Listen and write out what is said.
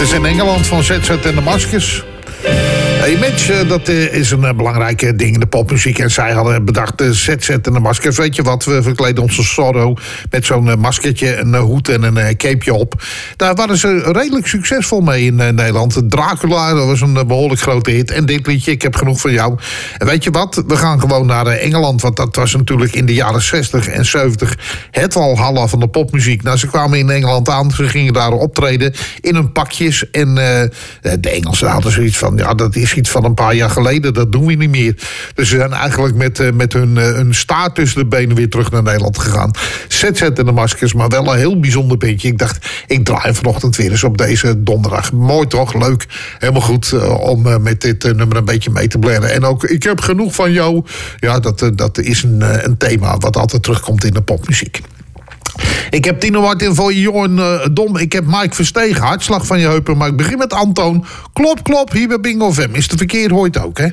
is in Engeland van ZZ en de Maskers. Image, dat is een belangrijk ding in de popmuziek. En zij hadden bedacht, ZZ en de Maskers. Weet je wat, we verkleden onze Zorro met zo'n maskertje, een hoed en een capeje op. Daar waren ze redelijk succesvol mee in Nederland. Dracula, dat was een behoorlijk grote hit. En dit liedje, Ik heb genoeg van jou. En weet je wat, we gaan gewoon naar Engeland. Want dat was natuurlijk in de jaren 60 en 70 het walhalla van de popmuziek. Nou, ze kwamen in Engeland aan, ze gingen daar optreden in hun pakjes. En de Engelsen hadden zoiets van, ja, dat is iets van een paar jaar geleden, dat doen we niet meer. Dus ze zijn eigenlijk met hun staart tussen de benen weer terug naar Nederland gegaan. ZZ en de Maskers, maar wel een heel bijzonder beetje. Ik dacht, ik draai vanochtend weer eens op deze donderdag. Mooi toch, leuk. Helemaal goed om met dit nummer een beetje mee te blaren. En ook, Ik heb genoeg van jou. Ja, dat is een thema wat altijd terugkomt in de popmuziek. Ik heb Tino Martin voor Jorn Dom. Ik heb Mike Verstegen, Hartslag van je heupen. Maar ik begin met Antoon. Klop, klop, hier bij Bingo FM. Is het verkeerd, hoort ook, hè?